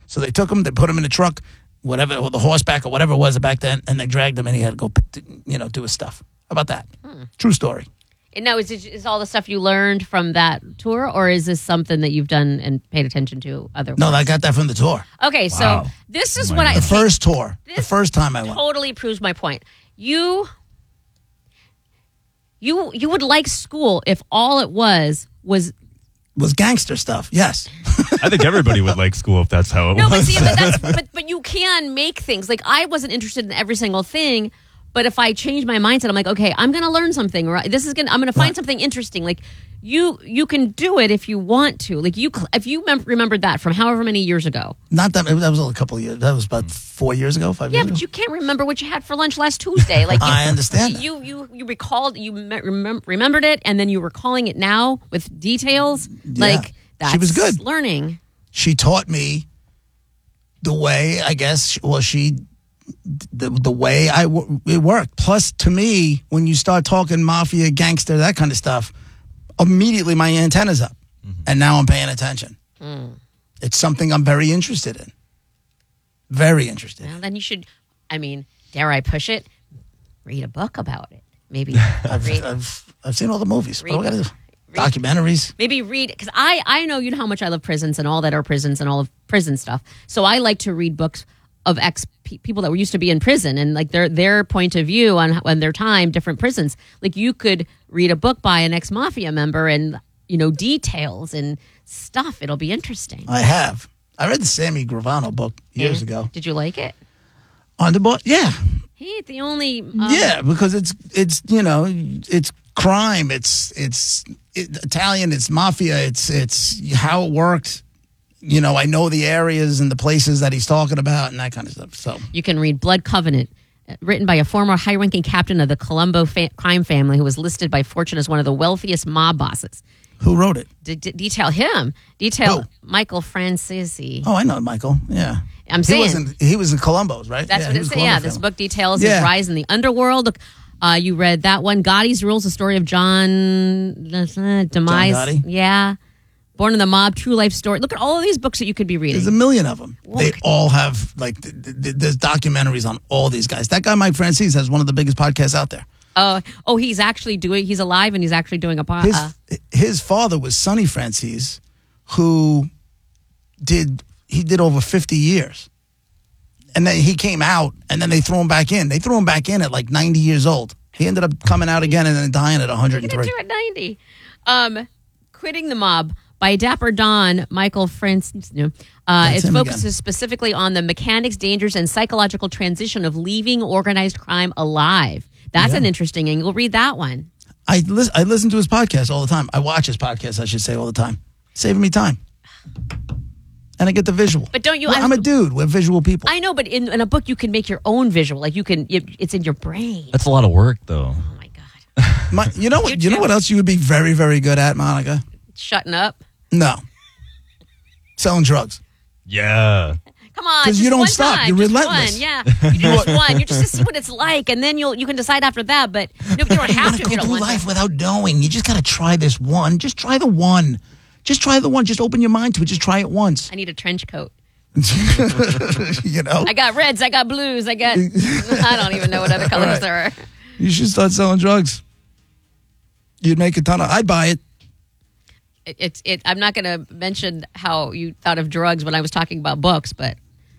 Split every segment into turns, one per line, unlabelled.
So they took him, they put him in a truck, whatever, or the horseback or whatever it was back then, and they dragged him, and he had to go, do his stuff. How about that? True story.
And now, is all the stuff you learned from that tour, or is this something that you've done and paid attention to otherwise?
No, I got that from the tour.
Okay, so this is what
The first tour, the first time I went.
Totally proves my point. You would like school if all it was
gangster stuff. Yes.
I think everybody would like school if that's how it was.
But see, but you can make things. Like, I wasn't interested in every single thing, but if I change my mindset, I'm like, okay, I'm going to learn something. Right? I'm going to find something interesting. Like, you can do it if you want to. Like, if you remembered that from however many years ago.
Not that was a couple of years. That was about 4 years ago, 5 years ago.
Yeah, but you can't remember what you had for lunch last Tuesday. Like,
I understand.
You recalled, remembered it, and then you were calling it now with details.
Yeah.
Like, that's
she was good.
Learning.
She taught me the way, I guess, the way it worked. Plus, to me, when you start talking mafia, gangster, that kind of stuff, immediately my antenna's up. And now I'm paying attention. It's something I'm very interested in. Very interested.
Well, then you should, dare I push it? Read a book about it. Maybe.
I've seen all the movies. What do I got to do? Documentaries.
Maybe read, because I know how much I love prisons and all that are prisons and all of prison stuff. So I like to read books of people that were used to be in prison and like their point of view on their time, different prisons. Like, you could read a book by an ex-mafia member and, details and stuff. It'll be interesting.
I have. I read the Sammy Gravano book years ago.
Did you like it?
Underboard? Yeah.
He ain't the only...
yeah, because it's crime, it's Italian, it's mafia, it's how it worked. I know the areas and the places that he's talking about and that kind of stuff. So
you can read Blood Covenant, written by a former high-ranking captain of the Colombo crime family who was listed by Fortune as one of the wealthiest mob bosses.
Who wrote it?
Detail him. Detail Michael Francisi.
Oh, I know Michael. Yeah.
I'm saying
he was in Columbo's, right?
That's what it says. Yeah, this book details his rise in the underworld. You read that one. Gotti's Rules, the story of John Demise.
John Gotti?
Yeah. Born in the Mob, True Life Story. Look at all of these books that you could be reading.
There's a million of them. They all have, there's documentaries on all these guys. That guy, Mike Francis, has one of the biggest podcasts out there.
He's alive and he's actually doing a podcast.
His father was Sonny Francis, who did over 50 years. And then he came out, and then they threw him back in. They threw him back in at like 90 years old. He ended up coming out again and then dying at 103.
Look at 90. Quitting the Mob by Dapper Don, Michael Francis. It focuses specifically on the mechanics, dangers, and psychological transition of leaving organized crime alive. That's an interesting angle. Read that one.
I listen to his podcast all the time. I watch his podcast, I should say, all the time. Saving me time. And I get the visual.
But don't you...
I'm a dude. We're visual people.
I know, but in a book, you can make your own visual. Like, it's in your brain.
That's a lot of work, though.
Oh, my God.
You know what else you would be very, very good at, Monica?
Shutting up?
No. Selling drugs.
Yeah.
Come on.
Because you don't stop. You're relentless.
One. Yeah. You do just one. You're just to see what it's like, and then you can decide after that, but you don't have to.
You go through life without knowing. You just got to try this one. Just try the one. Just try the one. Just open your mind to it. Just try it once.
I need a trench coat.
I
got reds. I got blues. I don't even know what other colors there are.
You should start selling drugs. You'd make a ton of... I'd buy it.
I'm not going to mention how you thought of drugs when I was talking about books, but...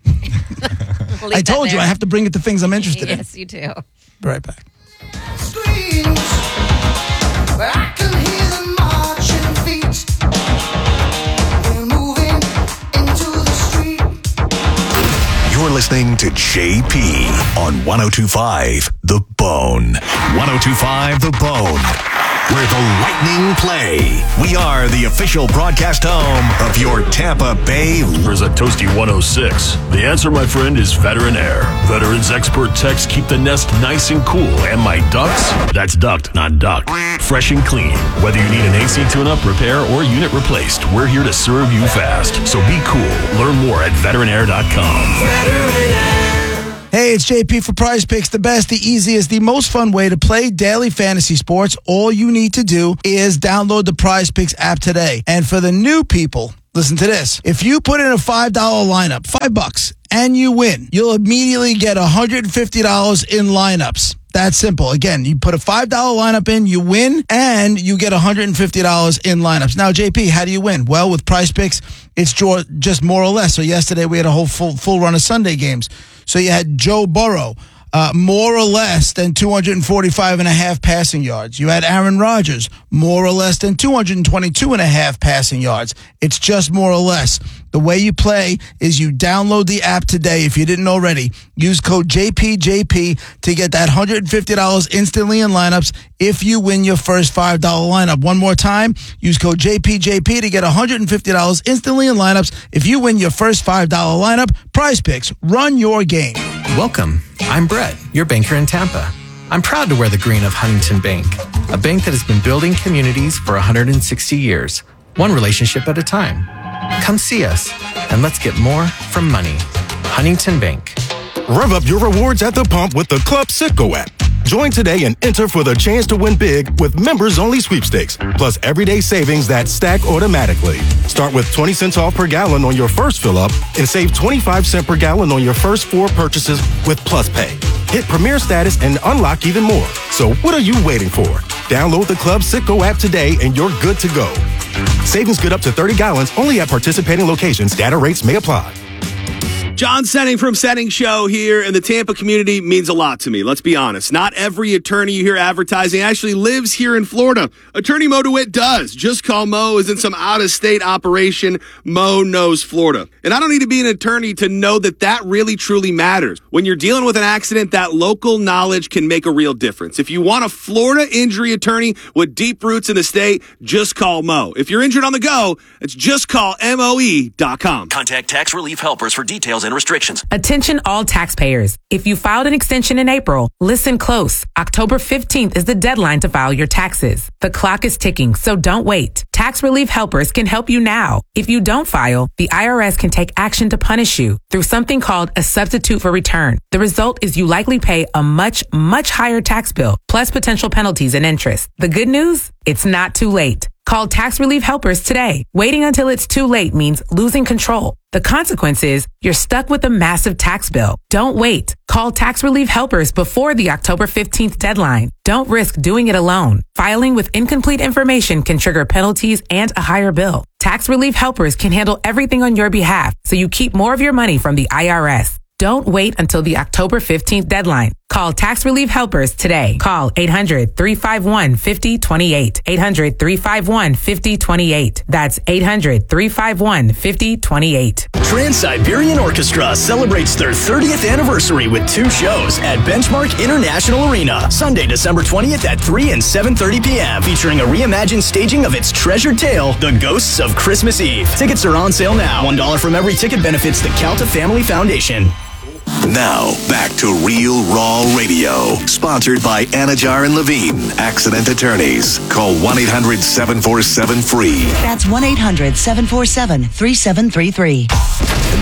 I told you I have to bring it to things I'm interested in.
Yes, you do.
Be right back.
Screams, but I can hear them marching feet. They're moving into the street.
You're listening to JP on 102.5 The Bone. 102.5 The Bone. Where the Lightning play. We are the official broadcast home of your Tampa Bay.
There's a toasty 106. The answer, my friend, is Veteran Air. Veterans expert techs keep the nest nice and cool. And my ducts? That's duct, not duck. Fresh and clean. Whether you need an AC tune-up, repair, or unit replaced, we're here to serve you fast. So be cool. Learn more at veteranair.com. Veteran Air.
Hey, it's JP for Prize Picks, the best, the easiest, the most fun way to play daily fantasy sports. All you need to do is download the Prize Picks app today. And for the new people, Listen to this. If you put in a $5 lineup, $5, and you win, you'll immediately get $150 in lineups. That's simple. Again, you put a $5 lineup in, you win, and you get $150 in lineups. Now, JP, how do you win? Well, with Prize Picks, it's just more or less. So yesterday we had a whole full run of Sunday games. So you had Joe Burrow, more or less than 245.5 passing yards. You had Aaron Rodgers, more or less than 222.5 passing yards. It's just more or less. The way you play is you download the app today if you didn't already. Use code JPJP to get that $150 instantly in lineups if you win your first $5 lineup. One more time, use code JPJP to get $150 instantly in lineups if you win your first $5 lineup. Prize Picks, run your game.
Welcome. I'm Brett, your banker in Tampa. I'm proud to wear the green of Huntington Bank, a bank that has been building communities for 160 years, one relationship at a time. Come see us, and let's get more from money. Huntington Bank.
Rev up your rewards at the pump with the Club Citgo app. Join today and enter for the chance to win big with members-only sweepstakes, plus everyday savings that stack automatically. Start with 20 cents off per gallon on your first fill-up and save 25 cents per gallon on your first 4 purchases with Plus Pay. Hit Premier status and unlock even more. So what are you waiting for? Download the Club Citgo app today and you're good to go. Savings good up to 30 gallons only at participating locations. Data rates may apply.
John Senning from Senning Show here, and the Tampa community means a lot to me. Let's be honest. Not every attorney you hear advertising actually lives here in Florida. Attorney Mo DeWitt does. Just Call Mo is in some out-of-state operation. Mo knows Florida. And I don't need to be an attorney to know that really truly matters. When you're dealing with an accident, that local knowledge can make a real difference. If you want a Florida injury attorney with deep roots in the state, just call Mo. If you're injured on the go, it's justcallmoe.com.
Contact Tax Relief Helpers for details and restrictions.
Attention all taxpayers. If you filed an extension in April, listen close. October 15th is the deadline to file your taxes. The clock is ticking, so don't wait. Tax Relief Helpers can help you now. If you don't file, the IRS can take action to punish you through something called a substitute for return. The result is you likely pay a much, much higher tax bill, plus potential penalties and interest. The good news? It's not too late. Call Tax Relief Helpers today. Waiting until it's too late means losing control. The consequence is you're stuck with a massive tax bill. Don't wait. Call Tax Relief Helpers before the October 15th deadline. Don't risk doing it alone. Filing with incomplete information can trigger penalties and a higher bill. Tax Relief Helpers can handle everything on your behalf, so you keep more of your money from the IRS. Don't wait until the October 15th deadline. Call Tax Relief Helpers today. Call 800-351-5028. 800-351-5028. That's 800-351-5028.
Trans-Siberian Orchestra celebrates their 30th anniversary with 2 shows at Benchmark International Arena. Sunday, December 20th at 3 and 7:30 p.m. featuring a reimagined staging of its treasured tale, The Ghosts of Christmas Eve. Tickets are on sale now. $1 from every ticket benefits the Calta Family Foundation.
Now, back to Real Raw Radio. Sponsored by Anajar and Levine, Accident Attorneys. Call 1-800-747-FREE.
That's 1-800-747-3733.